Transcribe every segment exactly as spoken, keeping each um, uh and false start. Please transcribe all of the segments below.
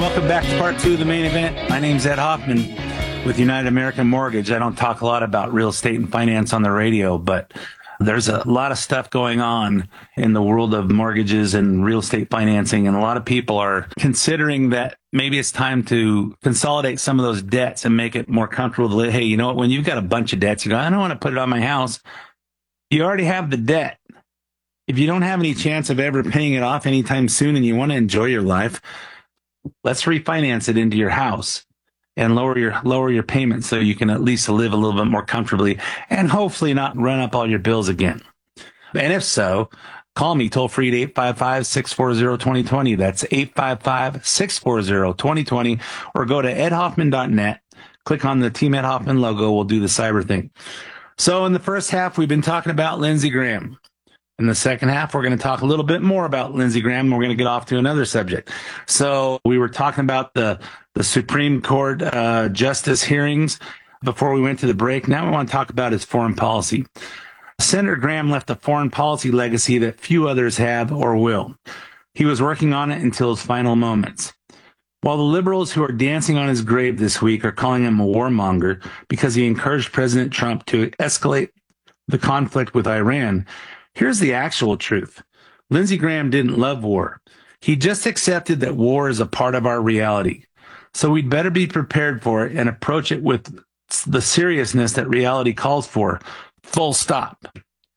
welcome back to part two of the main event. My name's Ed Hoffman with United American Mortgage. I don't talk a lot about real estate and finance on the radio, but there's a lot of stuff going on in the world of mortgages and real estate financing, and a lot of people are considering that maybe it's time to consolidate some of those debts and make it more comfortable to live. Hey, you know what? When you've got a bunch of debts, you go, I don't want to put it on my house. You already have the debt. If you don't have any chance of ever paying it off anytime soon and you want to enjoy your life, let's refinance it into your house and lower your lower your payments so you can at least live a little bit more comfortably and hopefully not run up all your bills again. And if so, call me toll free at eight five five, six four zero, two zero two zero. That's eight five five, six four zero, two zero two zero, or go to ed hoffman dot net. Click on the Team Ed Hoffman logo. We'll do the cyber thing. So in the first half, we've been talking about Lindsey Graham. In the second half, we're going to talk a little bit more about Lindsey Graham. We're going to get off to another subject. So we were talking about the, the Supreme Court uh, justice hearings before we went to the break. Now we want to talk about his foreign policy. Senator Graham left a foreign policy legacy that few others have or will. He was working on it until his final moments. While the liberals who are dancing on his grave this week are calling him a warmonger because he encouraged President Trump to escalate the conflict with Iran, here's the actual truth. Lindsey Graham didn't love war. He just accepted that war is a part of our reality. So we'd better be prepared for it and approach it with the seriousness that reality calls for. Full stop.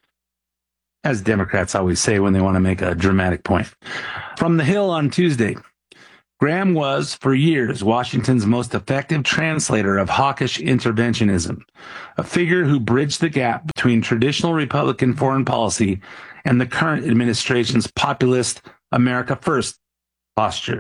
As Democrats always say when they want to make a dramatic point. From the Hill on Tuesday, Graham was, for years, Washington's most effective translator of hawkish interventionism, a figure who bridged the gap between traditional Republican foreign policy and the current administration's populist America First posture.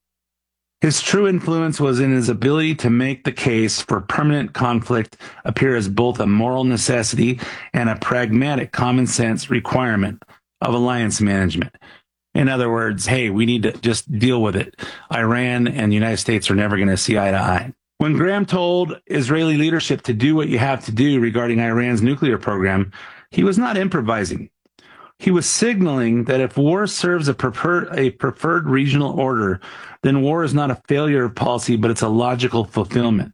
His true influence was in his ability to make the case for permanent conflict appear as both a moral necessity and a pragmatic common sense requirement of alliance management. In other words, hey, we need to just deal with it. Iran and the United States are never going to see eye to eye. When Graham told Israeli leadership to do what you have to do regarding Iran's nuclear program, he was not improvising. He was signaling that if war serves a preferred, a preferred regional order, then war is not a failure of policy, but it's a logical fulfillment.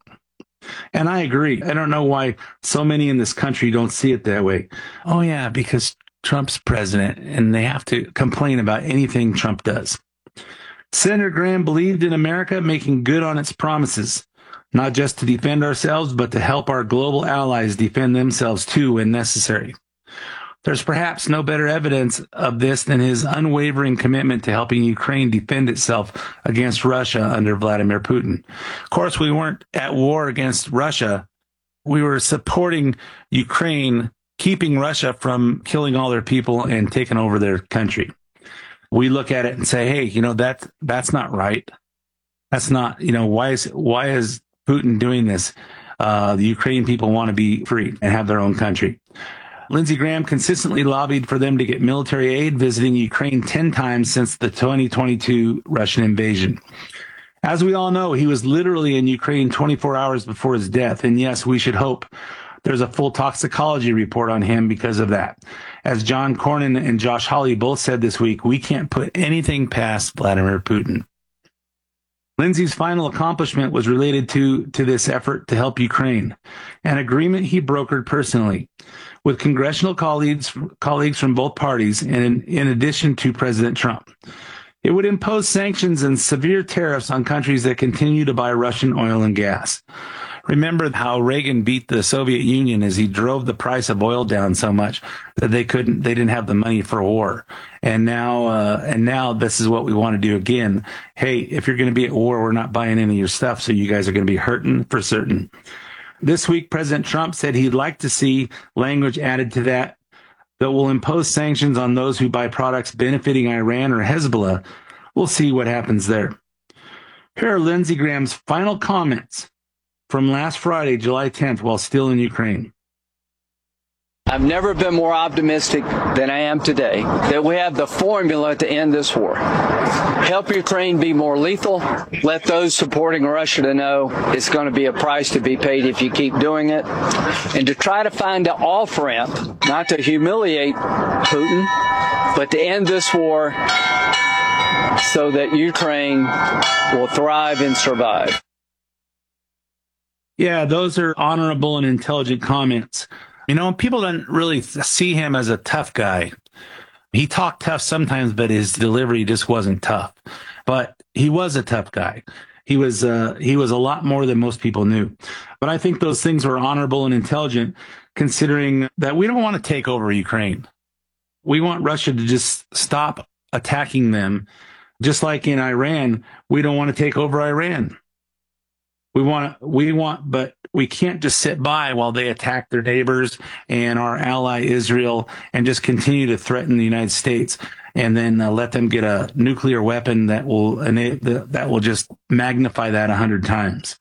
And I agree. I don't know why so many in this country don't see it that way. Oh, yeah, because Trump's president, and they have to complain about anything Trump does. Senator Graham believed in America making good on its promises, not just to defend ourselves, but to help our global allies defend themselves too when necessary. There's perhaps no better evidence of this than his unwavering commitment to helping Ukraine defend itself against Russia under Vladimir Putin. Of course, we weren't at war against Russia. We were supporting Ukraine, keeping Russia from killing all their people and taking over their country. We look at it and say, hey, you know, that, that's not right. That's not, you know, why is, why is Putin doing this? Uh, the Ukrainian people want to be free and have their own country. Lindsey Graham consistently lobbied for them to get military aid, visiting Ukraine ten times since the twenty twenty-two Russian invasion. As we all know, he was literally in Ukraine twenty-four hours before his death. And yes, we should hope there's a full toxicology report on him because of that. As John Cornyn and Josh Hawley both said this week, we can't put anything past Vladimir Putin. Lindsey's final accomplishment was related to, to this effort to help Ukraine, an agreement he brokered personally with congressional colleagues, colleagues from both parties, and in, in addition to President Trump. It would impose sanctions and severe tariffs on countries that continue to buy Russian oil and gas. Remember how Reagan beat the Soviet Union as he drove the price of oil down so much that they couldn't, they didn't have the money for war. And now, uh, and now this is what we want to do again. Hey, if you're going to be at war, we're not buying any of your stuff. So you guys are going to be hurting for certain. This week, President Trump said he'd like to see language added to that that will impose sanctions on those who buy products benefiting Iran or Hezbollah. We'll see what happens there. Here are Lindsey Graham's final comments from last Friday, July tenth, while still in Ukraine. I've never been more optimistic than I am today that we have the formula to end this war. Help Ukraine be more lethal. Let those supporting Russia to know it's going to be a price to be paid if you keep doing it. And to try to find an off-ramp, not to humiliate Putin, but to end this war so that Ukraine will thrive and survive. Yeah, those are honorable and intelligent comments. You know, people don't really see him as a tough guy. He talked tough sometimes, but his delivery just wasn't tough. But he was a tough guy. He was uh, he was a lot more than most people knew. But I think those things were honorable and intelligent, considering that we don't want to take over Ukraine. We want Russia to just stop attacking them. Just like in Iran, we don't want to take over Iran. We want, we want, but we can't just sit by while they attack their neighbors and our ally Israel and just continue to threaten the United States and then uh, let them get a nuclear weapon that will enable, that will just magnify that a hundred times.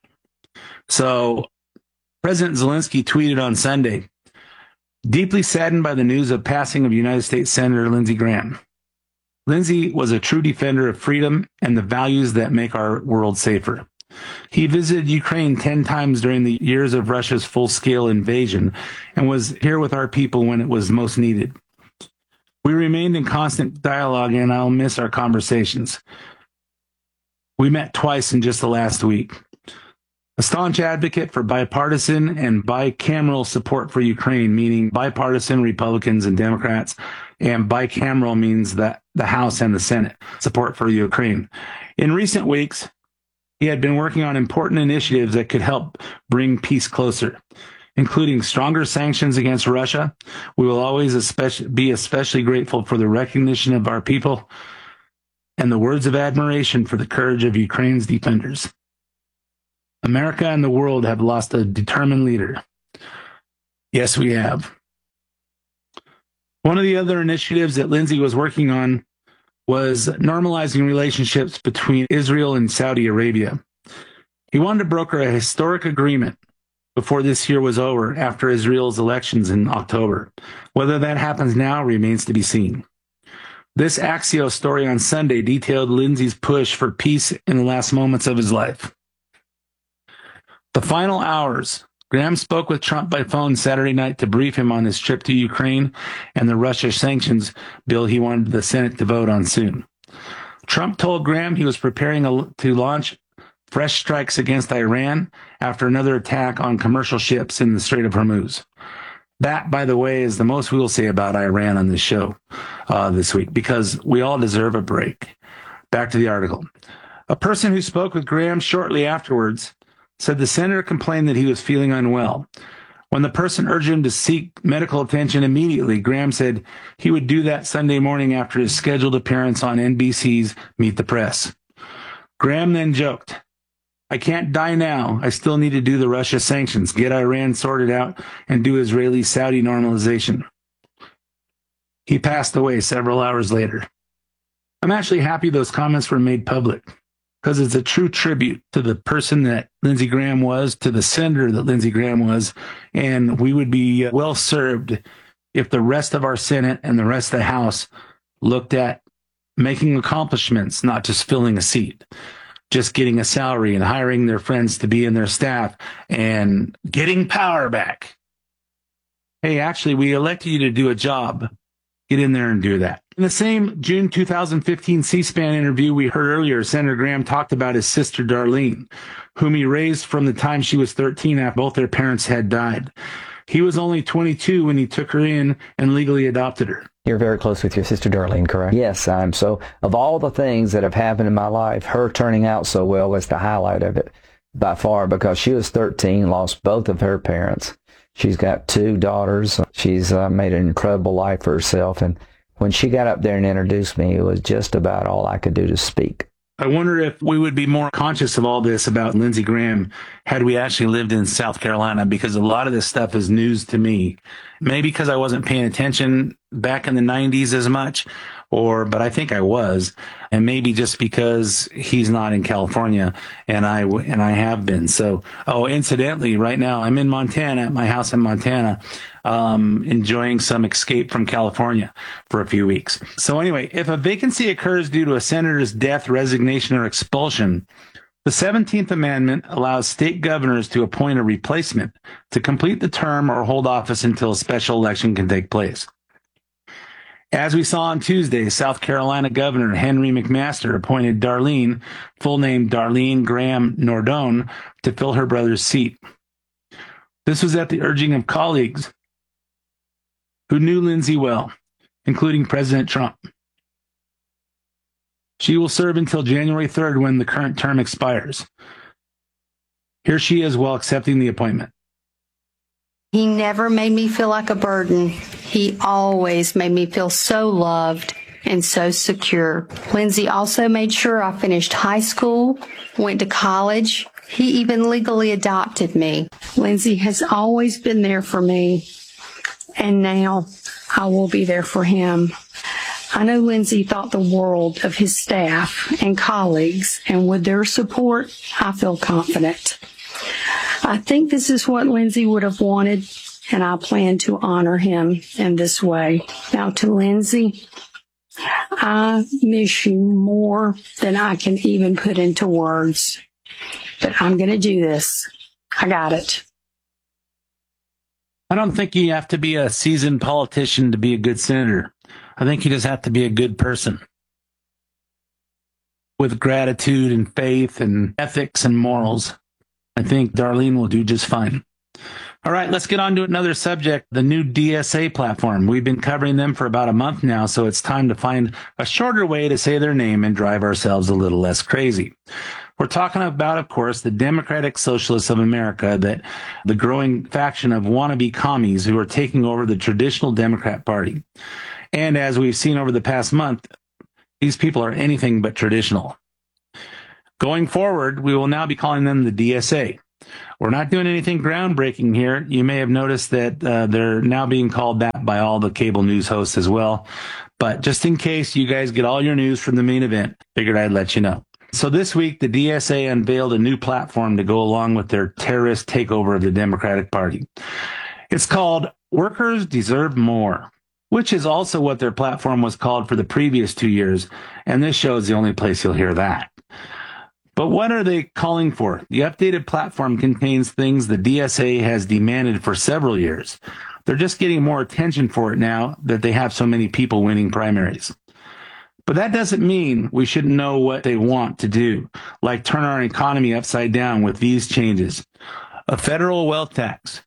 So President Zelensky tweeted on Sunday, deeply saddened by the news of passing of United States Senator Lindsey Graham. Lindsey was a true defender of freedom and the values that make our world safer. He visited Ukraine ten times during the years of Russia's full-scale invasion and was here with our people when it was most needed. We remained in constant dialogue, and I'll miss our conversations. We met twice in just the last week. A staunch advocate for bipartisan and bicameral support for Ukraine, meaning bipartisan Republicans and Democrats, and bicameral means that the House and the Senate support for Ukraine. In recent weeks, he had been working on important initiatives that could help bring peace closer, including stronger sanctions against Russia. We will always especially be especially grateful for the recognition of our people and the words of admiration for the courage of Ukraine's defenders. America and the world have lost a determined leader. Yes, we have. One of the other initiatives that Lindsey was working on was normalizing relationships between Israel and Saudi Arabia. He wanted to broker a historic agreement before this year was over after Israel's elections in October. Whether that happens now remains to be seen. This Axios story on Sunday detailed Lindsey's push for peace in the last moments of his life. The final hours, Graham spoke with Trump by phone Saturday night to brief him on his trip to Ukraine and the Russia sanctions bill he wanted the Senate to vote on soon. Trump told Graham he was preparing a, to launch fresh strikes against Iran after another attack on commercial ships in the Strait of Hormuz. That, by the way, is the most we will say about Iran on this show uh, this week, because we all deserve a break. Back to the article. A person who spoke with Graham shortly afterwards said the senator complained that he was feeling unwell. When the person urged him to seek medical attention immediately, Graham said he would do that Sunday morning after his scheduled appearance on N B C's Meet the Press. Graham then joked, "I can't die now. I still need to do the Russia sanctions, get Iran sorted out, and do Israeli-Saudi normalization." He passed away several hours later. I'm actually happy those comments were made public, because it's a true tribute to the person that Lindsey Graham was, to the senator that Lindsey Graham was, and we would be well served if the rest of our Senate and the rest of the House looked at making accomplishments, not just filling a seat, just getting a salary and hiring their friends to be in their staff and getting power back. Hey, actually, we elected you to do a job. Get in there and do that. In the same June two thousand fifteen C-SPAN interview we heard earlier, Senator Graham talked about his sister Darlene, whom he raised from the time she was thirteen after both their parents had died. He was only twenty-two when he took her in and legally adopted her. You're very close with your sister Darlene, correct? Yes, I'm. So of all the things that have happened in my life, her turning out so well was the highlight of it by far, because she was thirteen, lost both of her parents. She's got two daughters. She's uh, made an incredible life for herself. And when she got up there and introduced me, it was just about all I could do to speak. I wonder if we would be more conscious of all this about Lindsey Graham had we actually lived in South Carolina, because a lot of this stuff is news to me. Maybe because I wasn't paying attention back in the nineties as much, or, but I think I was. And maybe just because he's not in California and I, and I have been. So, oh, incidentally, right now I'm in Montana, at my house in Montana, um, enjoying some escape from California for a few weeks. So anyway, if a vacancy occurs due to a senator's death, resignation, or expulsion, the seventeenth Amendment allows state governors to appoint a replacement to complete the term or hold office until a special election can take place. As we saw on Tuesday, South Carolina Governor Henry McMaster appointed Darlene, full name Darlene Graham Nordone, to fill her brother's seat. This was at the urging of colleagues who knew Lindsay well, including President Trump. She will serve until January third when the current term expires. Here she is while accepting the appointment. He never made me feel like a burden. He always made me feel so loved and so secure. Lindsay also made sure I finished high school, went to college. He even legally adopted me. Lindsay has always been there for me, and now I will be there for him. I know Lindsay thought the world of his staff and colleagues, and with their support, I feel confident. I think this is what Lindsay would have wanted, and I plan to honor him in this way. Now, to Lindsay, I miss you more than I can even put into words, but I'm going to do this. I got it. I don't think you have to be a seasoned politician to be a good senator. I think you just have to be a good person with gratitude and faith and ethics and morals. I think Darlene will do just fine. All right, let's get on to another subject, the new D S A platform. We've been covering them for about a month now, so it's time to find a shorter way to say their name and drive ourselves a little less crazy. We're talking about, of course, the Democratic Socialists of America, that the growing faction of wannabe commies who are taking over the traditional Democrat Party. And as we've seen over the past month, these people are anything but traditional. Going forward, we will now be calling them the D S A. We're not doing anything groundbreaking here. You may have noticed that uh, they're now being called that by all the cable news hosts as well. But just in case you guys get all your news from the main event, figured I'd let you know. So this week, the D S A unveiled a new platform to go along with their terrorist takeover of the Democratic Party. It's called Workers Deserve More, which is also what their platform was called for the previous two years. And this show is the only place you'll hear that. But what are they calling for? The updated platform contains things the D S A has demanded for several years. They're just getting more attention for it now that they have so many people winning primaries. But that doesn't mean we shouldn't know what they want to do, like turn our economy upside down with these changes. A federal wealth tax.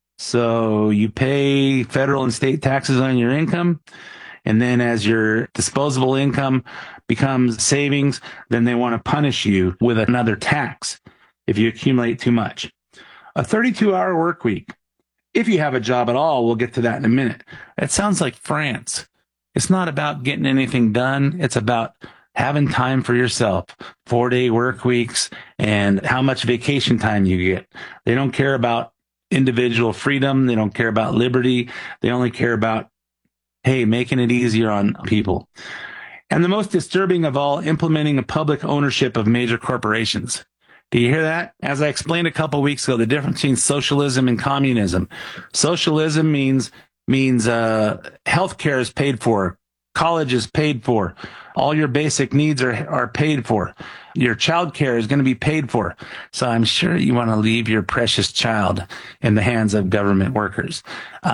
So you pay federal and state taxes on your income, and then as your disposable income becomes savings, then they want to punish you with another tax if you accumulate too much. A thirty-two hour work week. If you have a job at all, we'll get to that in a minute. That sounds like France. It's not about getting anything done. It's about having time for yourself. Four-day work weeks and how much vacation time you get. They don't care about individual freedom. They don't care about liberty. They only care about, hey, making it easier on people. And the most disturbing of all, implementing a public ownership of major corporations. Do you hear that? As I explained a couple of weeks ago, the difference between socialism and communism. Socialism means means uh, healthcare is paid for, college is paid for, all your basic needs are are paid for, your child care is going to be paid for. So I'm sure you want to leave your precious child in the hands of government workers. Uh,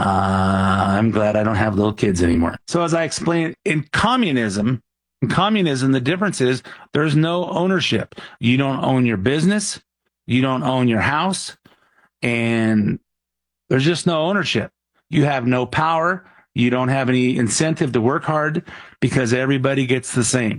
I'm glad I don't have little kids anymore. So as I explained, in communism, in communism, the difference is there's no ownership. You don't own your business, you don't own your house, and there's just no ownership. You have no power. You don't have any incentive to work hard because everybody gets the same.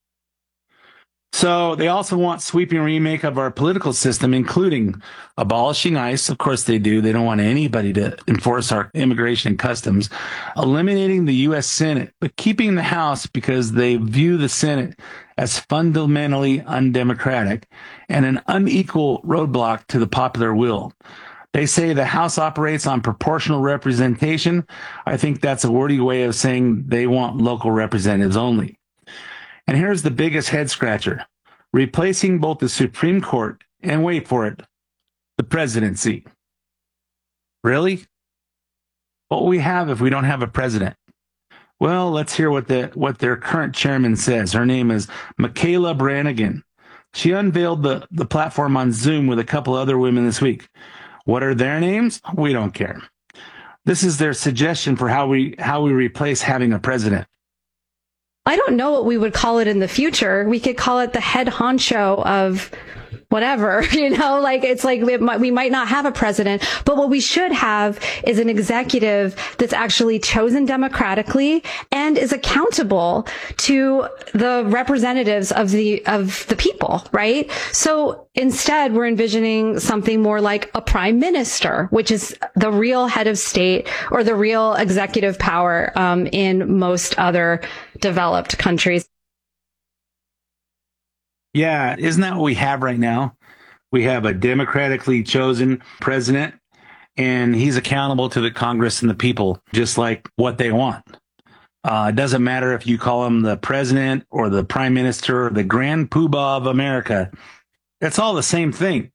So they also want sweeping remake of our political system, including abolishing ICE. Of course they do. They don't want anybody to enforce our immigration and customs, eliminating the U S Senate, but keeping the House because they view the Senate as fundamentally undemocratic and an unequal roadblock to the popular will. They say the House operates on proportional representation. I think that's a wordy way of saying they want local representatives only. And here's the biggest head scratcher. Replacing both the Supreme Court and, wait for it, the presidency. Really? What will we have if we don't have a president? Well, let's hear what the what their current chairman says. Her name is Michaela Brannigan. She unveiled the, the platform on Zoom with a couple other women this week. What are their names? We don't care. This is their suggestion for how we how we replace having a president. I don't know what we would call it in the future. We could call it the head honcho of whatever, you know, like it's like we might, we might not have a president, but what we should have is an executive that's actually chosen democratically and is accountable to the representatives of the, of the people, right? So instead, we're envisioning something more like a prime minister, which is the real head of state or the real executive power um, in most other developed countries. Yeah, isn't that what we have right now? We have a democratically chosen president, and he's accountable to the Congress and the people, just like what they want. Uh, it doesn't matter if you call him the president or the prime minister or the grand poobah of America. It's all the same thing.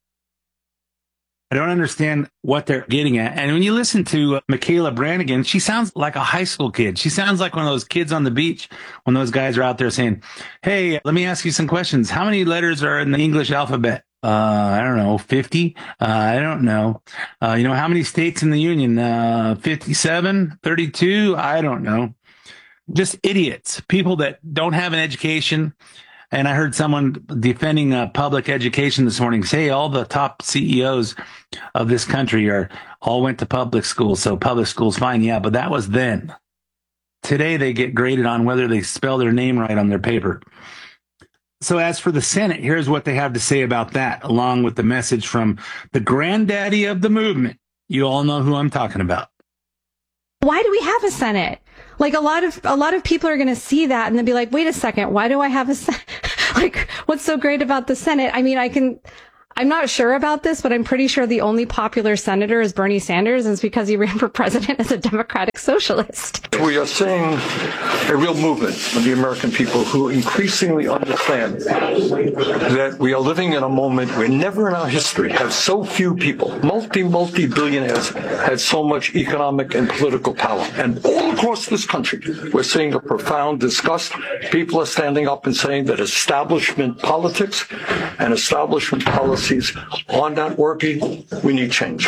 I don't understand what they're getting at. And when you listen to Michaela Brannigan, she sounds like a high school kid. She sounds like one of those kids on the beach when those guys are out there saying, hey, let me ask you some questions. How many letters are in the English alphabet? Uh, I don't know, fifty? Uh, I don't know. Uh, you know, how many states in the Union? Uh, fifty-seven, thirty-two? I don't know. Just idiots, people that don't have an education. And I heard someone defending uh, public education this morning say all the top C E Os of this country are all went to public schools, so public school's fine. Yeah, but that was then. Today they get graded on whether they spell their name right on their paper. So as for the Senate, here's what they have to say about that, along with the message from the granddaddy of the movement. You all know who I'm talking about. Why do we have a Senate? Like a lot of a lot of people are going to see that and then be like, wait a second, why do I have a Senate? Like, what's so great about the Senate? I mean, I can, I'm not sure about this, but I'm pretty sure the only popular senator is Bernie Sanders, and it's because he ran for president as a Democratic socialist. We are seeing a real movement of the American people who increasingly understand that we are living in a moment where never in our history have so few people, multi, multi-billionaires, had so much economic and political power. And all across this country, we're seeing a profound disgust. People are standing up and saying that establishment politics and establishment policies are not working. We need change.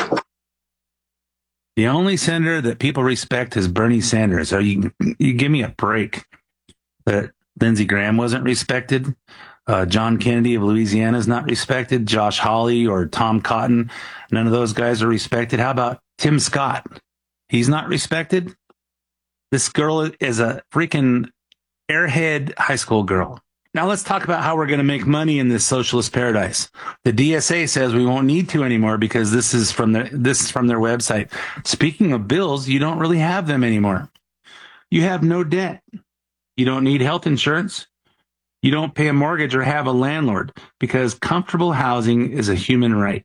The only senator that people respect is Bernie Sanders. So you, you give me a break. That Lindsey Graham wasn't respected. Uh, John Kennedy of Louisiana is not respected. Josh Hawley or Tom Cotton, none of those guys are respected. How about Tim Scott? He's not respected. This girl is a freaking airhead high school girl. Now let's talk about how we're going to make money in this socialist paradise. The D S A says we won't need to anymore because this is from their, this is from their website. Speaking of bills, you don't really have them anymore. You have no debt. You don't need health insurance. You don't pay a mortgage or have a landlord because comfortable housing is a human right.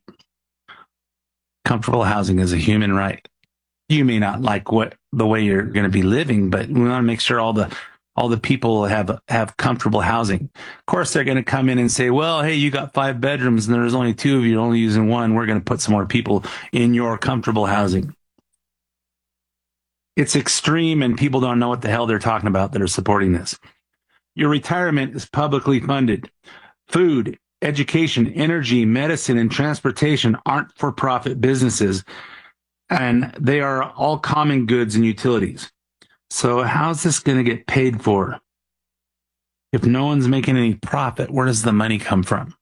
Comfortable housing is a human right. You may not like what the way you're going to be living, but we want to make sure all the all the people have have comfortable housing. Of course, they're going to come in and say, well, hey, you got five bedrooms and there's only two of you only using one. We're going to put some more people in your comfortable housing. It's extreme, and people don't know what the hell they're talking about that are supporting this. Your retirement is publicly funded. Food, education, energy, medicine, and transportation aren't for-profit businesses, and they are all common goods and utilities. So how's this going to get paid for? If no one's making any profit, where does the money come from?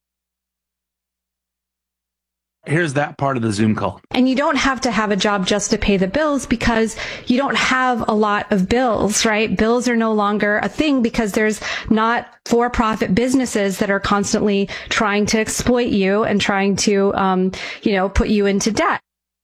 Here's that part of the Zoom call. And you don't have to have a job just to pay the bills because you don't have a lot of bills, right? Bills are no longer a thing because there's not for-profit businesses that are constantly trying to exploit you and trying to, um, you know, put you into debt.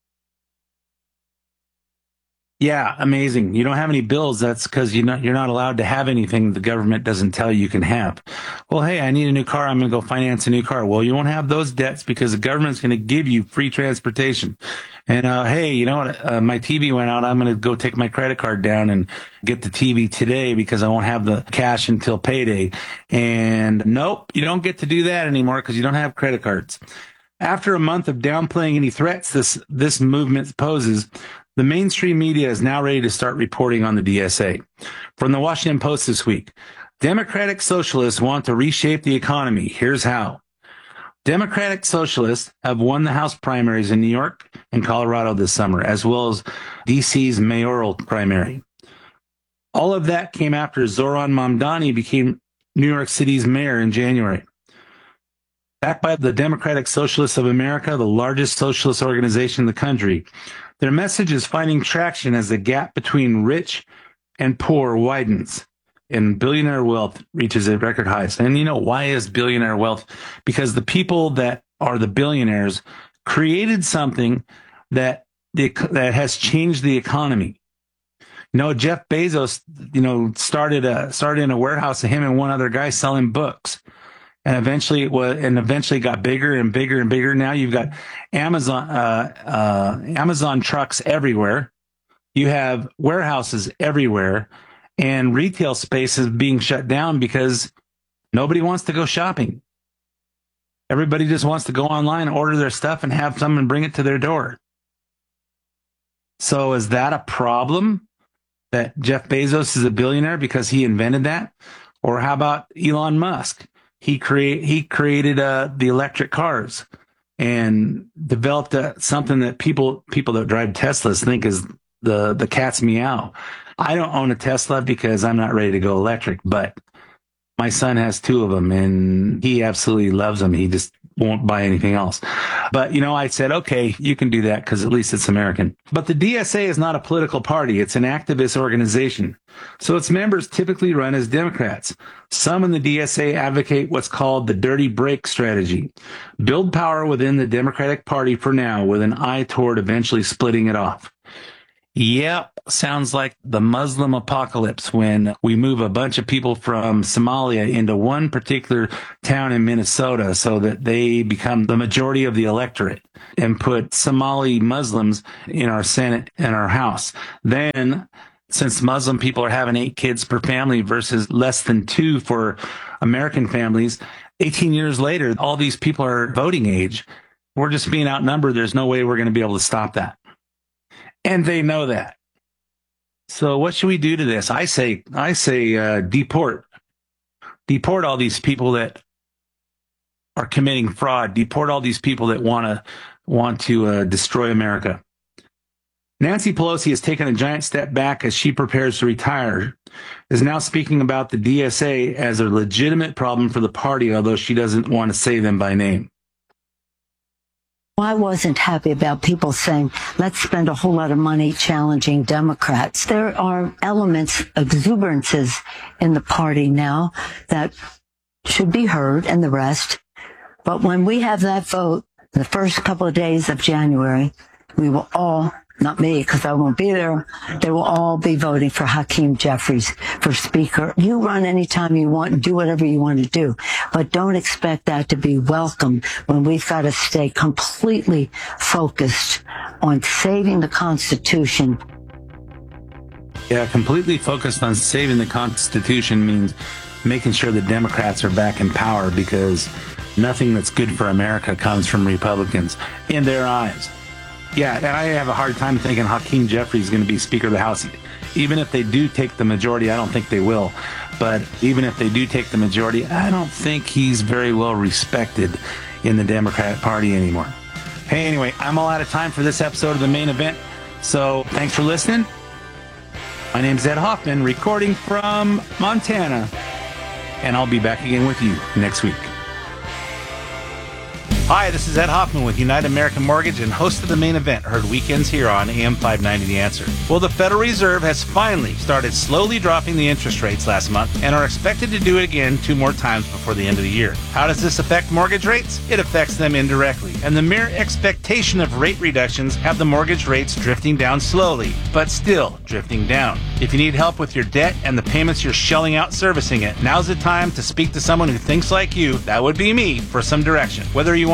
Yeah, amazing. You don't have any bills. That's because you're not, you're not allowed to have anything the government doesn't tell you you can have. Well, hey, I need a new car. I'm going to go finance a new car. Well, you won't have those debts because the government's going to give you free transportation. And, uh, hey, you know what? Uh, my T V went out. I'm going to go take my credit card down and get the T V today because I won't have the cash until payday. And nope, you don't get to do that anymore because you don't have credit cards. After a month of downplaying any threats this, this movement poses, the mainstream media is now ready to start reporting on the D S A. From the Washington Post this week, Democratic socialists want to reshape the economy. Here's how. Democratic Socialists have won the House primaries in New York and Colorado this summer, as well as D C's mayoral primary. All of that came after Zoran Mamdani became New York City's mayor in January. Backed by the Democratic Socialists of America, the largest socialist organization in the country, their message is finding traction as the gap between rich and poor widens and billionaire wealth reaches a record highs. And you know, why is billionaire wealth? Because the people that are the billionaires created something that the, that has changed the economy. You know, Jeff Bezos, you know, started a, started in a warehouse of him and one other guy selling books. And eventually it was, and eventually got bigger and bigger and bigger. Now you've got Amazon, uh, uh, Amazon trucks everywhere. You have warehouses everywhere, and retail space is being shut down because nobody wants to go shopping. Everybody just wants to go online, order their stuff, and have someone bring it to their door. So is that a problem that Jeff Bezos is a billionaire because he invented that? Or how about Elon Musk? He create he created uh, the electric cars and developed uh, something that people people that drive Teslas think is the the cat's meow. I don't own a Tesla because I'm not ready to go electric, but my son has two of them and he absolutely loves them. He just won't buy anything else. But, you know, I said, okay, you can do that because at least it's American. But the D S A is not a political party. It's an activist organization. So its members typically run as Democrats. Some in the D S A advocate what's called the dirty break strategy. Build power within the Democratic Party for now with an eye toward eventually splitting it off. Yep, sounds like the Muslim apocalypse when we move a bunch of people from Somalia into one particular town in Minnesota so that they become the majority of the electorate and put Somali Muslims in our Senate and our House. Then, since Muslim people are having eight kids per family versus less than two for American families, eighteen years later, all these people are voting age. We're just being outnumbered. There's no way we're going to be able to stop that. And they know that. So what should we do to this? I say, I say, uh, deport, deport all these people that are committing fraud. Deport all these people that want to want to uh, destroy America. Nancy Pelosi has taken a giant step back as she prepares to retire. Is now speaking about the D S A as a legitimate problem for the party, although she doesn't want to say them by name. I wasn't happy about people saying, let's spend a whole lot of money challenging Democrats. There are elements, exuberances in the party now that should be heard and the rest. But when we have that vote, the first couple of days of January, we will all, not me because I won't be there, they will all be voting for Hakeem Jeffries for Speaker. You run anytime you want and do whatever you want to do, but don't expect that to be welcome when we've got to stay completely focused on saving the Constitution. Yeah, completely focused on saving the Constitution means making sure the Democrats are back in power because nothing that's good for America comes from Republicans in their eyes. Yeah, and I have a hard time thinking Hakeem Jeffries is going to be Speaker of the House. Even if they do take the majority, I don't think they will. But even if they do take the majority, I don't think he's very well respected in the Democratic Party anymore. Hey, anyway, I'm all out of time for this episode of The Main Event. So thanks for listening. My name's Ed Hoffman, recording from Montana. And I'll be back again with you next week. Hi, this is Ed Hoffman with United American Mortgage and host of The Main Event, heard weekends here on A M five ninety The Answer. Well, the Federal Reserve has finally started slowly dropping the interest rates last month and are expected to do it again two more times before the end of the year. How does this affect mortgage rates? It affects them indirectly, and the mere expectation of rate reductions have the mortgage rates drifting down slowly, but still drifting down. If you need help with your debt and the payments you're shelling out servicing it, now's the time to speak to someone who thinks like you, that would be me, for some direction. Whether you want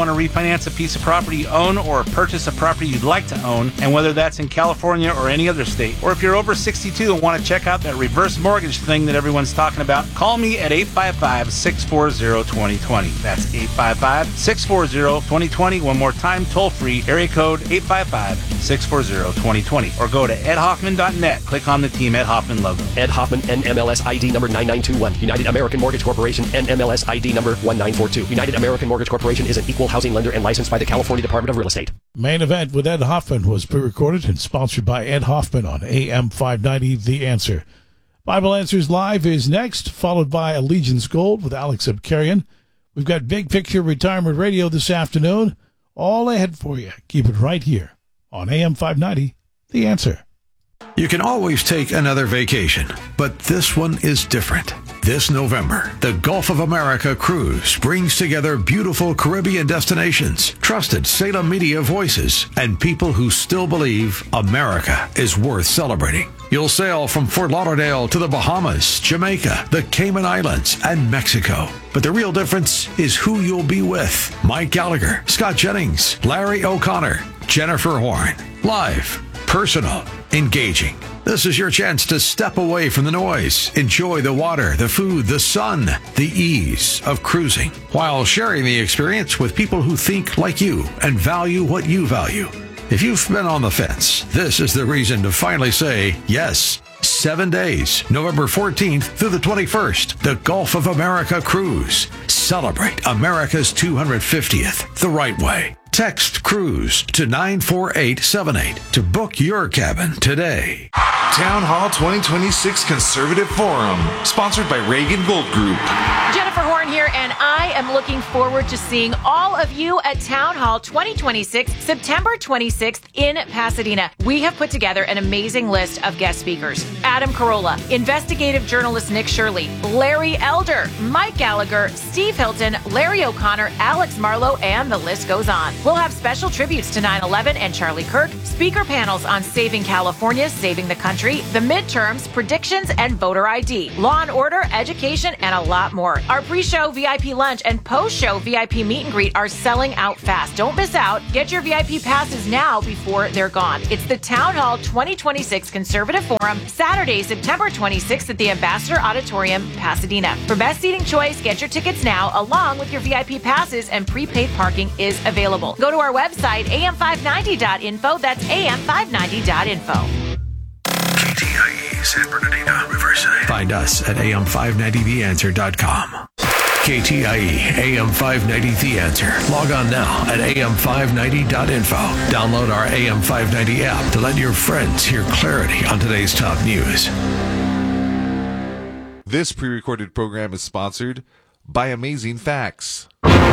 want to refinance a piece of property you own or purchase a property you'd like to own, and whether that's in California or any other state. Or if you're over sixty-two and want to check out that reverse mortgage thing that everyone's talking about, call me at eight five five, six four zero, two zero two zero. That's eight five five, six four zero, two zero two zero. One more time, toll free, area code eight five five, six four zero, two zero two zero. Or go to ed hoffman dot net. Click on the Team Ed Hoffman logo. Ed Hoffman, N M L S I D number nine nine two one. United American Mortgage Corporation, N M L S I D number one nine four two. United American Mortgage Corporation is an equal housing lender and licensed by the California Department of Real Estate. Main Event with Ed Hoffman was pre-recorded and sponsored by Ed Hoffman on A M five ninety, The Answer. Bible Answers Live is next, followed by Allegiance Gold with Alex Abkarian. We've got Big Picture Retirement Radio this afternoon. All ahead for you. Keep it right here on A M five ninety, The Answer. You can always take another vacation, but this one is different. This November, the Gulf of America Cruise brings together beautiful Caribbean destinations, trusted Salem media voices, and people who still believe America is worth celebrating. You'll sail from Fort Lauderdale to the Bahamas, Jamaica, the Cayman Islands, and Mexico. But the real difference is who you'll be with. Mike Gallagher, Scott Jennings, Larry O'Connor, Jennifer Horn. Live, personal, engaging. This is your chance to step away from the noise, enjoy the water, the food, the sun, the ease of cruising, while sharing the experience with people who think like you and value what you value. If you've been on the fence, this is the reason to finally say yes. Seven days, November fourteenth through the twenty-first, the Gulf of America Cruise. Celebrate America's two hundred fiftieth the right way. Text CRUISE to nine four eight seven eight to book your cabin today. Town Hall twenty twenty-six Conservative Forum, sponsored by Reagan Gold Group. Jennifer Horn here, and I am looking forward to seeing all of you at Town Hall twenty twenty-six, September twenty-sixth in Pasadena. We have put together an amazing list of guest speakers. Adam Carolla, investigative journalist Nick Shirley, Larry Elder, Mike Gallagher, Steve Hilton, Larry O'Connor, Alex Marlowe, and the list goes on. We'll have special tributes to nine eleven and Charlie Kirk, speaker panels on saving California, saving the country, the midterms, predictions, and voter I D, law and order, education, and a lot more. Our pre-show V I P lunch and post-show V I P meet and greet are selling out fast. Don't miss out. Get your V I P passes now before they're gone. It's the Town Hall twenty twenty-six Conservative Forum, Saturday, September twenty-sixth at the Ambassador Auditorium, Pasadena. For best seating choice, get your tickets now, along with your V I P passes, and prepaid parking is available. Go to our website, A M five ninety dot info. That's A M five ninety dot info. K T I E San Bernardino, Riverside. Find us at A M five ninety the answer dot com. K T I E A M five ninety The Answer. Log on now at A M five ninety dot info. Download our A M five ninety app to let your friends hear clarity on today's top news. This pre-recorded program is sponsored by Amazing Facts.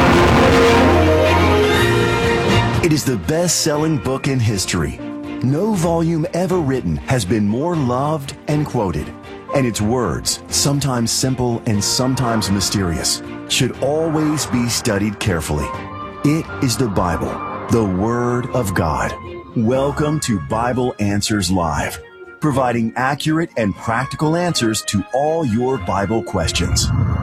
It is the best-selling book in history. No volume ever written has been more loved and quoted. And its words, sometimes simple and sometimes mysterious, should always be studied carefully. It is the Bible, the Word of God. Welcome to Bible Answers Live, providing accurate and practical answers to all your Bible questions.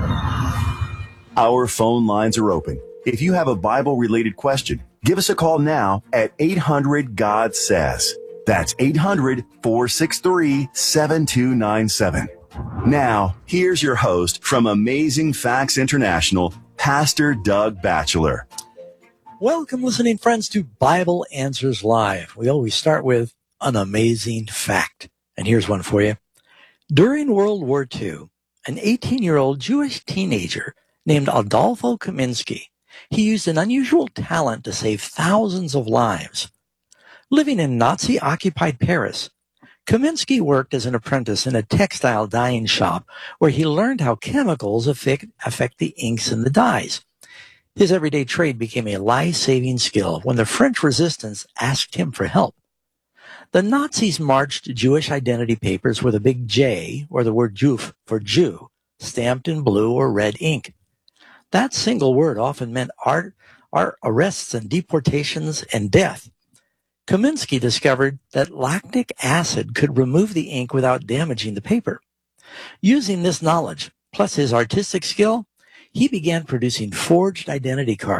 Our phone lines are open. If you have a Bible-related question, give us a call now at eight hundred God says. That's eight hundred, four six three, seven two nine seven. Now, here's your host from Amazing Facts International, Pastor Doug Batchelor. Welcome, listening friends, to Bible Answers Live. We always start with an amazing fact. And here's one for you. During World War Two, an eighteen-year-old Jewish teenager named Adolfo Kaminsky, he used an unusual talent to save thousands of lives. Living in Nazi-occupied Paris, Kaminsky worked as an apprentice in a textile dyeing shop where he learned how chemicals affect, affect the inks and the dyes. His everyday trade became a life-saving skill when the French resistance asked him for help. The Nazis marched Jewish identity papers with a big J, or the word Juf for Jew, stamped in blue or red ink. That single word often meant art, art arrests and deportations and death. Kaminsky discovered that lactic acid could remove the ink without damaging the paper. Using this knowledge, plus his artistic skill, he began producing forged identity cards,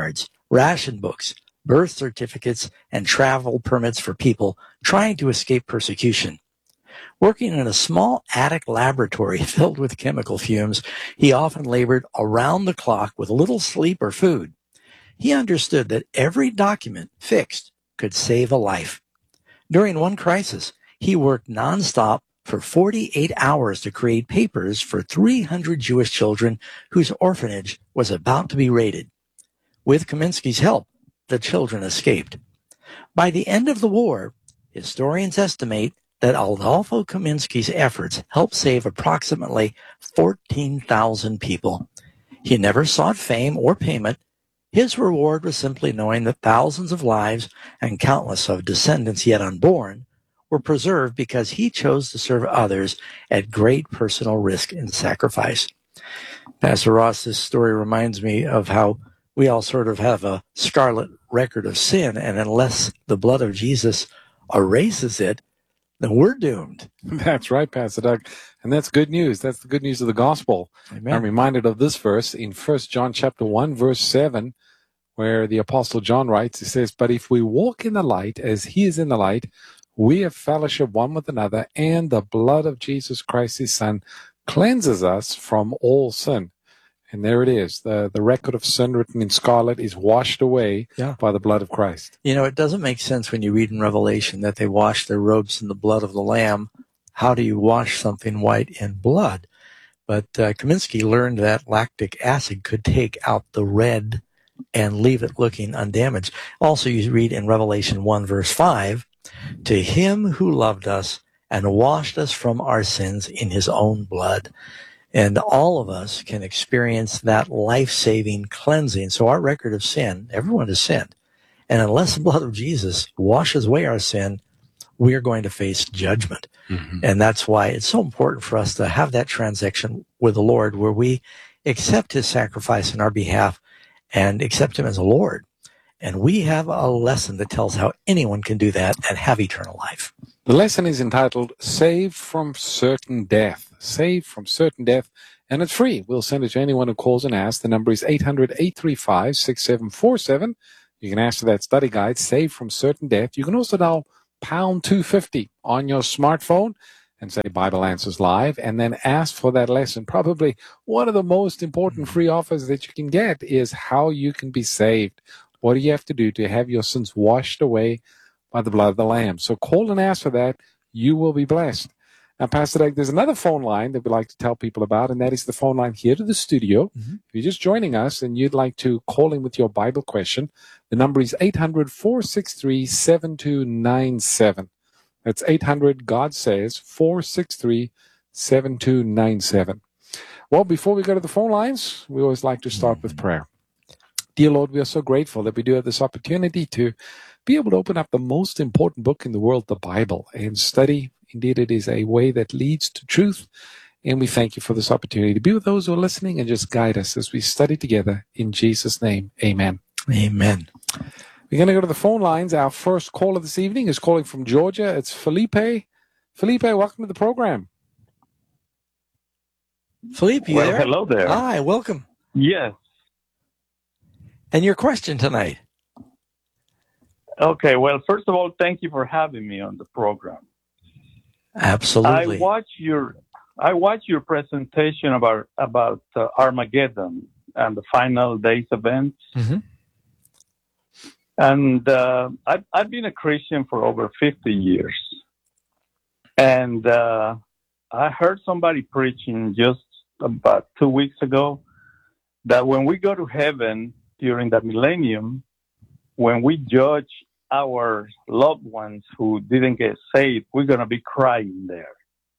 ration books, birth certificates, and travel permits for people trying to escape persecution. Working in a small attic laboratory filled with chemical fumes, he often labored around the clock with little sleep or food. He understood that every document fixed could save a life. During one crisis, he worked nonstop for forty-eight hours to create papers for three hundred Jewish children whose orphanage was about to be raided. With Kaminsky's help, the children escaped. By the end of the war, historians estimate that Adolfo Kaminsky's efforts helped save approximately fourteen thousand people. He never sought fame or payment. His reward was simply knowing that thousands of lives and countless of descendants yet unborn were preserved because he chose to serve others at great personal risk and sacrifice. Pastor Ross, this story reminds me of how we all sort of have a scarlet record of sin, and unless the blood of Jesus erases it, then we're doomed. That's right, Pastor Doug. And that's good news. That's the good news of the gospel. Amen. I'm reminded of this verse in First John chapter one, verse seven, where the Apostle John writes, he says, "But if we walk in the light as he is in the light, we have fellowship one with another, and the blood of Jesus Christ, his Son, cleanses us from all sin." And there it is. The, the record of sin written in scarlet is washed away yeah. by the blood of Christ. You know, it doesn't make sense when you read in Revelation that they wash their robes in the blood of the Lamb. How do you wash something white in blood? But uh, Kaminsky learned that lactic acid could take out the red and leave it looking undamaged. Also, you read in Revelation one, verse five, "To him who loved us and washed us from our sins in his own blood." And all of us can experience that life-saving cleansing. So our record of sin, everyone has sinned. And unless the blood of Jesus washes away our sin, we are going to face judgment. Mm-hmm. And that's why it's so important for us to have that transaction with the Lord where we accept his sacrifice in our behalf and accept him as a Lord. And we have a lesson that tells how anyone can do that and have eternal life. The lesson is entitled Saved from Certain Death. Saved from Certain Death. And it's free. We'll send it to anyone who calls and asks. The number is eight hundred, eight three five, six seven four seven. You can ask for that study guide, Saved from Certain Death. You can also dial pound two fifty on your smartphone and say Bible Answers Live, and then ask for that lesson. Probably one of the most important free offers that you can get is how you can be saved. What do you have to do to have your sins washed away by the blood of the Lamb? So call and ask for that. You will be blessed. Now, Pastor Doug, there's another phone line that we'd like to tell people about, and that is the phone line here to the studio. Mm-hmm. If you're just joining us and you'd like to call in with your Bible question, the number is eight hundred, four six three, seven two nine seven. That's eight hundred, God says, four six three, seven two nine seven. Well, before we go to the phone lines, we always like to start with prayer. Dear Lord, we are so grateful that we do have this opportunity to be able to open up the most important book in the world, the Bible, and study. Indeed, it is a way that leads to truth. And we thank you for this opportunity to be with those who are listening and just guide us as we study together. In Jesus' name, amen. Amen. We're going to go to the phone lines. Our first caller this evening is calling from Georgia. It's Felipe. Felipe, welcome to the program. Felipe, you well, there? Hello there. Hi, welcome. Yes. And your question tonight? Okay, well, first of all, thank you for having me on the program. Absolutely. I watched your I watched your presentation about about uh, Armageddon and the final days events. Mm-hmm. And uh, I've, I've been a Christian for over fifty years. And uh, I heard somebody preaching just about two weeks ago that when we go to heaven during the millennium, when we judge our loved ones who didn't get saved, we're going to be crying there.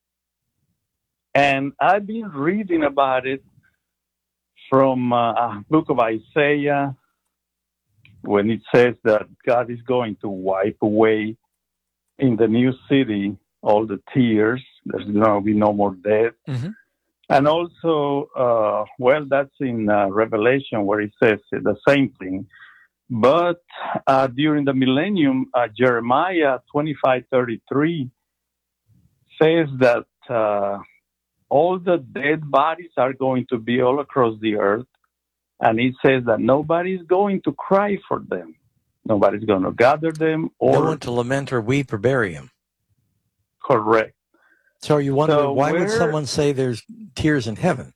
And I've been reading about it from uh, a book of Isaiah, when it says that God is going to wipe away in the new city all the tears. There's going to be no more death. Mm-hmm. And also, uh, well, that's in uh, Revelation where it says the same thing. But uh, during the millennium, uh, Jeremiah twenty-five thirty-three says that uh, all the dead bodies are going to be all across the earth. And it says that nobody's going to cry for them. Nobody's going to gather them or... No one to lament or weep or bury him. Correct. So are you wondering, So why where- would someone say there's tears in heaven?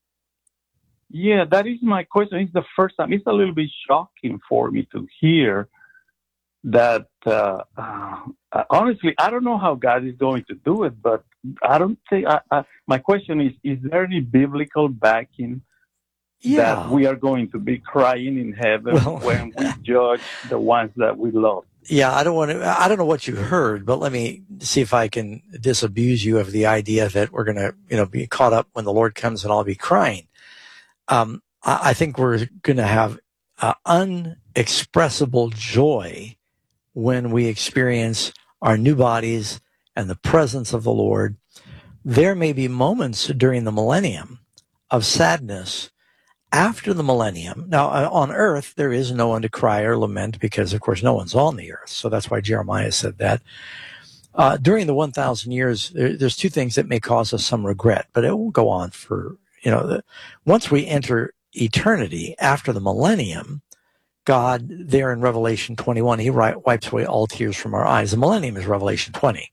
Yeah, that is my question. It's the first time. It's a little bit shocking for me to hear that. Uh, uh, honestly, I don't know how God is going to do it, but I don't think. I, I, my question is: is there any biblical backing Yeah. that we are going to be crying in heaven Well- when we judge the ones that we love? Yeah, I don't want to, I don't know what you heard, but let me see if I can disabuse you of the idea that we're going to, you know, be caught up when the Lord comes and I'll be crying. Um, I, I think we're going to have uh, unexpressible joy when we experience our new bodies and the presence of the Lord. There may be moments during the millennium of sadness after the millennium. Now, uh, on earth, there is no one to cry or lament because, of course, no one's on the earth. So that's why Jeremiah said that. Uh, during the one thousand years, there, there's two things that may cause us some regret, but it won't go on for, you know, the, once we enter eternity after the millennium, God, there in Revelation twenty-one, he ri- wipes away all tears from our eyes. The millennium is Revelation twenty.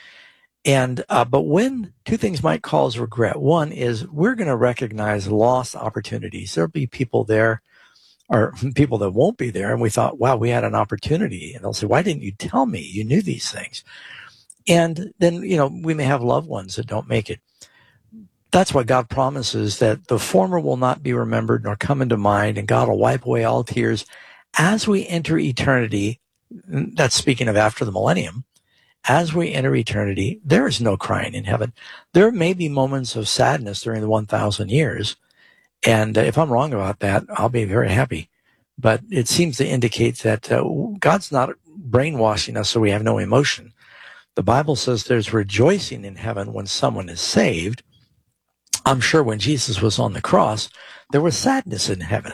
And, uh, but when two things might cause regret, one is we're going to recognize lost opportunities. There'll be people there or people that won't be there. And we thought, wow, we had an opportunity. And they'll say, why didn't you tell me you knew these things? And then, you know, we may have loved ones that don't make it. That's why God promises that the former will not be remembered nor come into mind, and God will wipe away all tears as we enter eternity. That's speaking of after the millennium. As we enter eternity, there is no crying in heaven. There may be moments of sadness during the one thousand years. And if I'm wrong about that, I'll be very happy. But it seems to indicate that uh, God's not brainwashing us so we have no emotion. The Bible says there's rejoicing in heaven when someone is saved. I'm sure when Jesus was on the cross, there was sadness in heaven.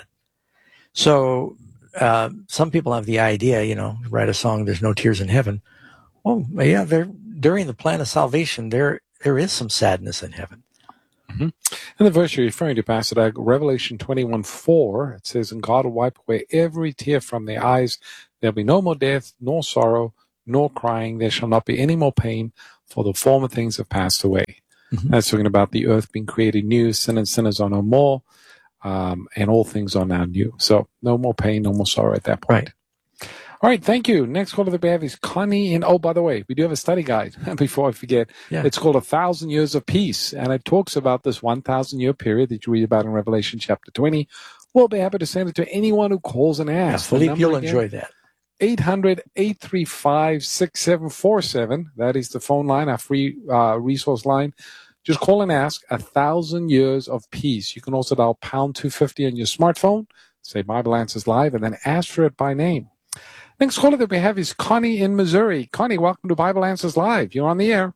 So uh, some people have the idea, you know, write a song, there's no tears in heaven. Well, yeah, there, during the plan of salvation, there there is some sadness in heaven. Mm-hmm. And the verse you're referring to, Pastor Doug, Revelation twenty-one four, it says, and God will wipe away every tear from their eyes. There'll be no more death, nor sorrow, nor crying. There shall not be any more pain, for the former things have passed away. Mm-hmm. That's talking about the earth being created new, sin and sinners are no more, um, and all things are now new. So no more pain, no more sorrow at that point. Right. All right, thank you. Next caller that we have is Connie. And oh, by the way, we do have a study guide before I forget. Yeah. It's called A Thousand Years of Peace, and it talks about this one thousand year period that you read about in Revelation chapter twenty. We'll be happy to send it to anyone who calls and Yeah, asks. The Philippe, number you'll again, enjoy that. eight hundred, eight three five, six seven four seven. That is the phone line, our free uh, resource line. Just call and ask A Thousand Years of Peace. You can also dial pound two fifty on your smartphone, say Bible Answers Live, and then ask for it by name. Next caller that we have is Connie in Missouri. Connie, welcome to Bible Answers Live. You're on the air.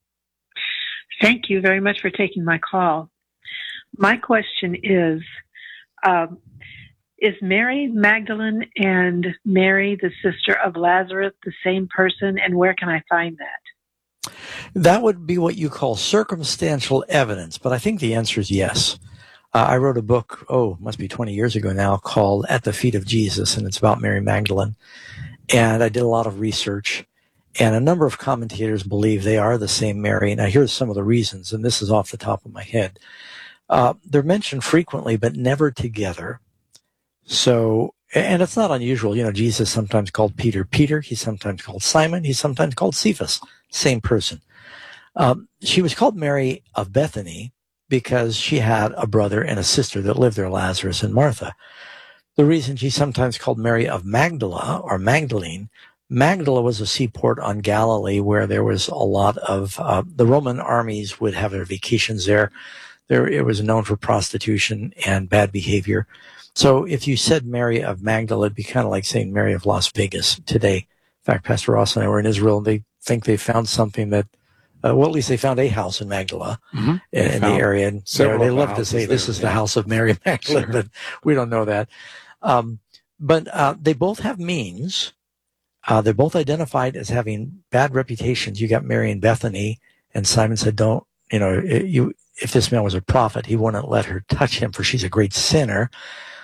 Thank you very much for taking my call. My question is, um, is Mary Magdalene and Mary, the sister of Lazarus, the same person, and where can I find that? That would be what you call circumstantial evidence, but I think the answer is yes. Uh, I wrote a book, oh, must be twenty years ago now, called At the Feet of Jesus, and it's about Mary Magdalene. And I did a lot of research, and a number of commentators believe they are the same Mary. Now, here's some of the reasons, and this is off the top of my head. Uh, they're mentioned frequently, but never together. So, and it's not unusual. You know, Jesus sometimes called Peter Peter. He's sometimes called Simon. He's sometimes called Cephas. Same person. Um, she was called Mary of Bethany because she had a brother and a sister that lived there, Lazarus and Martha. The reason she's sometimes called Mary of Magdala or Magdalene, Magdala was a seaport on Galilee where there was a lot of, uh, the Roman armies would have their vacations there. There, it was known for prostitution and bad behavior. So if you said Mary of Magdala, it'd be kind of like saying Mary of Las Vegas today. In fact, Pastor Ross and I were in Israel, and they think they found something that, uh, well, at least they found a house in Magdala, mm-hmm. in, in the area. And you know, they love to say this there, is yeah. the house of Mary Magdalene, Sure. but we don't know that. Um, but uh, they both have means. Uh, they're both identified as having bad reputations. You got Mary in Bethany, and Simon said, don't, you know, you, if this man was a prophet, he wouldn't let her touch him, for she's a great sinner.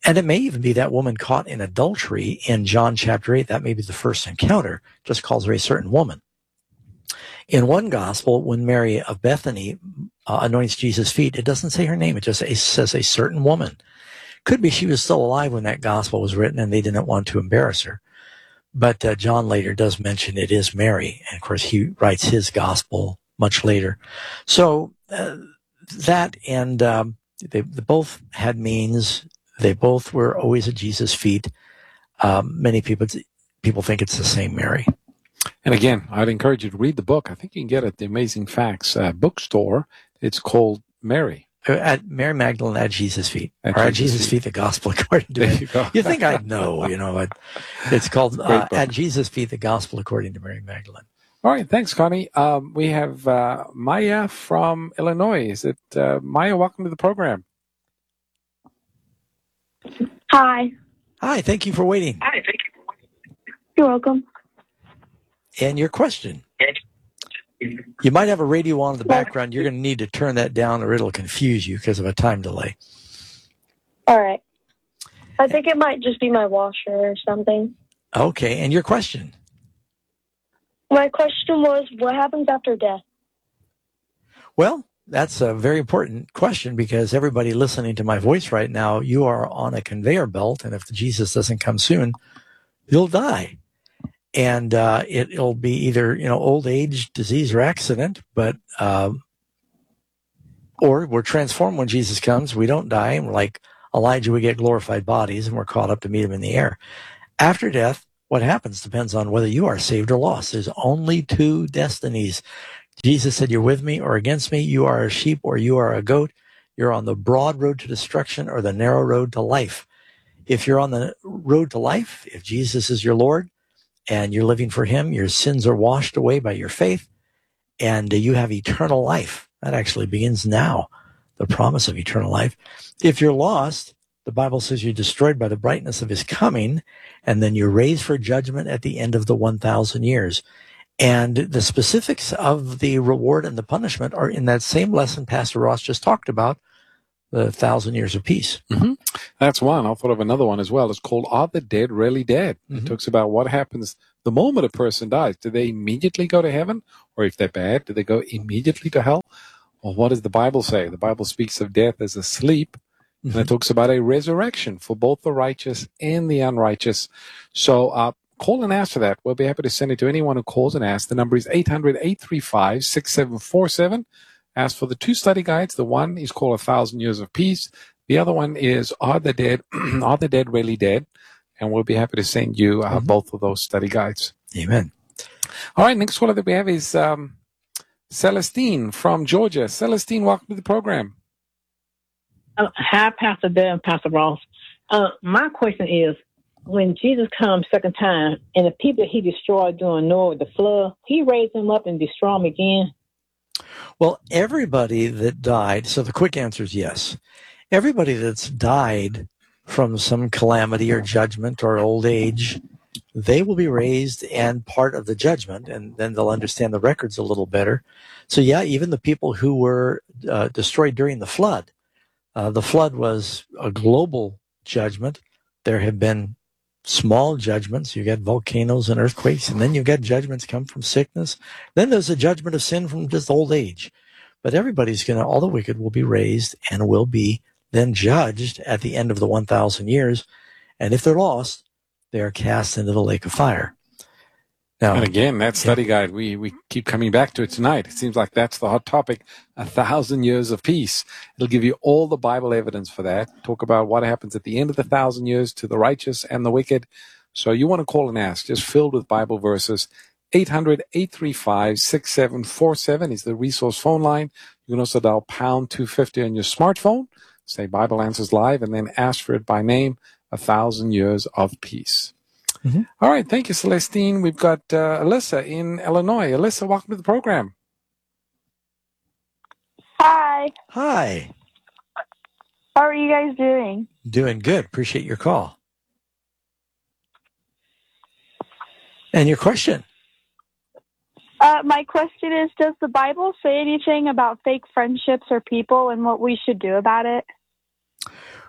And it may even be that woman caught in adultery in John chapter eight. That may be the first encounter, just calls her a certain woman. In one gospel, when Mary of Bethany uh, anoints Jesus' feet, it doesn't say her name. It just it says a certain woman. Could be she was still alive when that gospel was written and they didn't want to embarrass her. But uh, John later does mention it is Mary. And of course, he writes his gospel much later. So uh, that and um, they, they both had means. They both were always at Jesus' feet. Um, many people people think it's the same Mary. And again, I'd encourage you to read the book. I think you can get it at the Amazing Facts uh, bookstore. It's called Mary. At Mary Magdalene at Jesus' feet. At or at Jesus' Jesus' feet, the gospel according to There Mary. you go. You think I'd know, you know. But it's called Great uh, book. At Jesus' Feet, the gospel according to Mary Magdalene. All right, thanks, Connie. Um, we have uh, Maya from Illinois. Is it uh, Maya? Welcome to the program. Hi. Hi, thank you for waiting. Hi, thank you. You're welcome. And your question. You might have a radio on in the background. You're going to need to turn that down or it'll confuse you because of a time delay. All right. I think it might just be my washer or something. Okay, and your question. My question was, what happens after death? Well, that's a very important question because everybody listening to my voice right now, you are on a conveyor belt, and if Jesus doesn't come soon, you'll die. And uh, it, it'll be either, you know, old age, disease, or accident, but um, or we're transformed when Jesus comes. We don't die, and we're like Elijah, we get glorified bodies, and we're caught up to meet him in the air. After death, what happens depends on whether you are saved or lost. There's only two destinies. Jesus said, you're with me or against me. You are a sheep or you are a goat. You're on the broad road to destruction or the narrow road to life. If you're on the road to life, if Jesus is your Lord and you're living for him, your sins are washed away by your faith and you have eternal life. That actually begins now, the promise of eternal life. If you're lost, the Bible says you're destroyed by the brightness of his coming, and then you're raised for judgment at the end of the one thousand years. And the specifics of the reward and the punishment are in that same lesson Pastor Ross just talked about, the thousand years of peace. Mm-hmm. That's one. I thought of another one as well. It's called Are the Dead Really Dead? Mm-hmm. It talks about what happens the moment a person dies. Do they immediately go to heaven? Or if they're bad, do they go immediately to hell? Or what does the Bible say? The Bible speaks of death as a sleep. Mm-hmm. And it talks about a resurrection for both the righteous and the unrighteous. So uh, call and ask for that. We'll be happy to send it to anyone who calls and asks. The number is eight hundred, eight three five, six seven four seven. Ask for the two study guides. The one is called A Thousand Years of Peace. The other one is Are the Dead, Are the Dead Really Dead? And we'll be happy to send you uh, mm-hmm. both of those study guides. Amen. All right, next caller that we have is um, Celestine from Georgia. Celestine, welcome to the program. Uh, hi, Pastor Bill and Pastor Ross. Uh, my question is, when Jesus comes second time, and the people that he destroyed during Noah, the flood, he raised them up and destroy them again? Well, everybody that died, so the quick answer is yes. Everybody that's died from some calamity or judgment or old age, they will be raised and part of the judgment, and then they'll understand the records a little better. So yeah, even the people who were uh, destroyed during the flood, Uh, the flood was a global judgment. There have been small judgments. You get volcanoes and earthquakes, and then you get judgments come from sickness. Then there's a judgment of sin from just old age. But everybody's going to, all the wicked will be raised and will be then judged at the end of the one thousand years. And if they're lost, they are cast into the lake of fire. Now, and again, that study yeah. guide, we, we keep coming back to it tonight. It seems like that's the hot topic, A Thousand Years of Peace. It'll give you all the Bible evidence for that. Talk about what happens at the end of the thousand years to the righteous and the wicked. So you want to call and ask, just filled with Bible verses. eight hundred, eight three five, six seven four seven is the resource phone line. You can also dial pound two fifty on your smartphone, say Bible Answers Live, and then ask for it by name, A Thousand Years of Peace. Mm-hmm. All right. Thank you, Celestine. We've got uh, Alyssa in Illinois. Alyssa, welcome to the program. Hi. Hi. How are you guys doing? Doing good. Appreciate your call. And your question? Uh, my question is, does the Bible say anything about fake friendships or people and what we should do about it?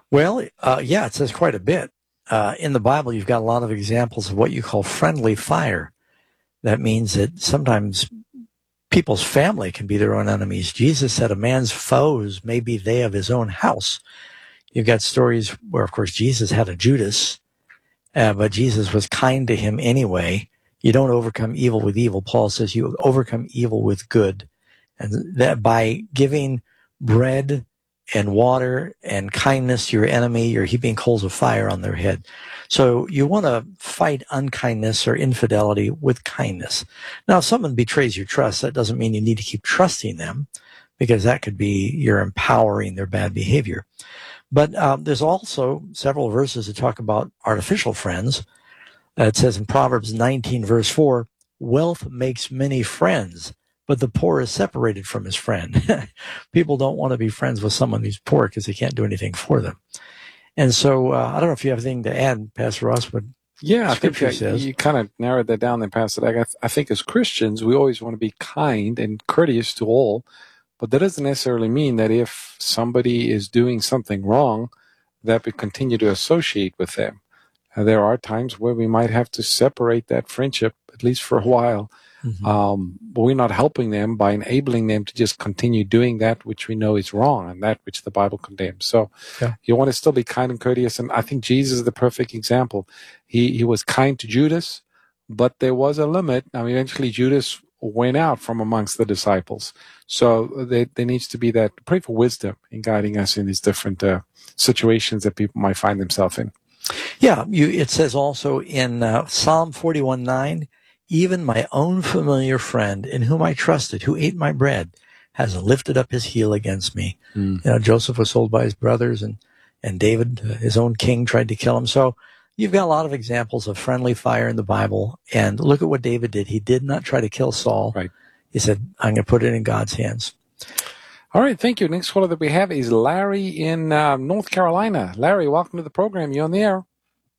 Well, uh, yeah, it says quite a bit. Uh, in the Bible, you've got a lot of examples of what you call friendly fire. That means that sometimes people's family can be their own enemies. Jesus said a man's foes may be they of his own house. You've got stories where, of course, Jesus had a Judas, uh, but Jesus was kind to him anyway. You don't overcome evil with evil. Paul says you overcome evil with good. And that by giving bread and water and kindness to your enemy, you're heaping coals of fire on their head. So you want to fight unkindness or infidelity with kindness. Now, if someone betrays your trust, that doesn't mean you need to keep trusting them, because that could be you're empowering their bad behavior. But um, there's also several verses that talk about artificial friends. Uh, it says in Proverbs nineteen, verse four, wealth makes many friends, but the poor is separated from his friend. People don't want to be friends with someone who's poor because they can't do anything for them. And so uh, I don't know if you have anything to add, Pastor Ross, but yeah, I think Scripture that says. you kind of narrowed that down there, Pastor Dag. I, th- I think as Christians, we always want to be kind and courteous to all, but that doesn't necessarily mean that if somebody is doing something wrong, that we continue to associate with them. Uh, there are times where we might have to separate that friendship, at least for a while. Mm-hmm. Um, but we're not helping them by enabling them to just continue doing that which we know is wrong and that which the Bible condemns. So yeah. You want to still be kind and courteous. And I think Jesus is the perfect example. He he was kind to Judas, but there was a limit. Now, eventually Judas went out from amongst the disciples. So there, there needs to be that, pray for wisdom in guiding us in these different uh, situations that people might find themselves in. Yeah, you, it says also in uh, Psalm forty-one nine, even my own familiar friend in whom I trusted, who ate my bread, has lifted up his heel against me. Mm. You know, Joseph was sold by his brothers, and, and David, uh, his own king, tried to kill him. So you've got a lot of examples of friendly fire in the Bible. And look at what David did. He did not try to kill Saul. Right. He said, I'm going to put it in God's hands. All right, thank you. Next caller that we have is Larry in uh, North Carolina. Larry, welcome to the program. You're on the air.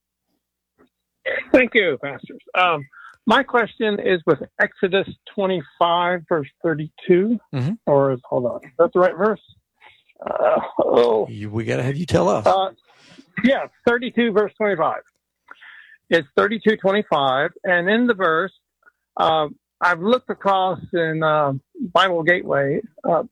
Thank you, pastors. Um, my question is with Exodus twenty-five, verse thirty-two, mm-hmm. or is, hold on, is that the right verse? Uh, oh, you, we got to have you tell us. Uh, yeah, thirty-two, verse twenty-five. It's thirty-two twenty-five, and in the verse, uh, I've looked across in uh, Bible Gateway. Uh,